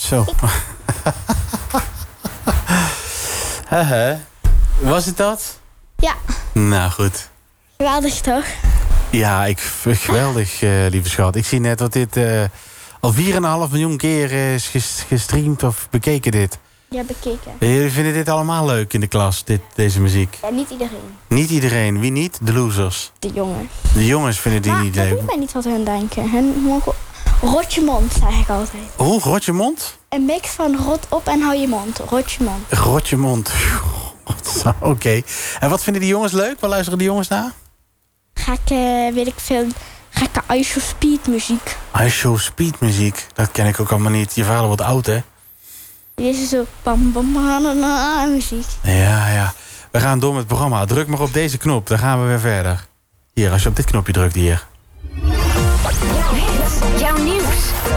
Zo. Was het dat? Ja. Nou, goed. Geweldig toch? Ja, geweldig, lieve schat. Ik zie net dat dit al 4,5 miljoen keer is gestreamd of bekeken dit. Ja, bekeken. Jullie vinden dit allemaal leuk in de klas, deze muziek? Ja, niet iedereen. Niet iedereen. Wie niet? De losers. De jongens. De jongens vinden die niet Maar leuk. ik weet niet wat hun denken. Hun mogen... Rot je mond, zeg ik altijd. Hoe? Rot je mond? Een mix van rot op en hou je mond. Rot je mond. Rot je mond. Oké. En wat vinden die jongens leuk? Waar luisteren die jongens naar? Weet ik veel, gekke Ice of Speed muziek. Ice Show Speed muziek. Dat ken ik ook allemaal niet. Je vader wordt oud, hè? Dit is zo bam bam banana muziek. Ja. We gaan door met het programma. Druk maar op deze knop. Dan gaan we weer verder. Hier, als je op dit knopje drukt hier. Jouw nieuws.